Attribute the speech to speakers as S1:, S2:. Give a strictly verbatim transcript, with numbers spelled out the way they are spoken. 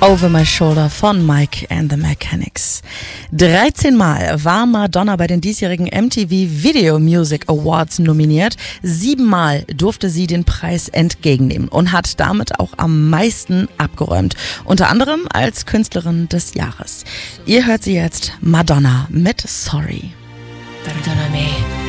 S1: Over My Shoulder von Mike and the Mechanics. dreizehn Mal war Madonna bei den diesjährigen M T V Video Music Awards nominiert. Sieben Mal durfte sie den Preis entgegennehmen und hat damit auch am meisten abgeräumt. Unter anderem als Künstlerin des Jahres. Ihr hört sie jetzt, Madonna mit Sorry.
S2: Perdóname.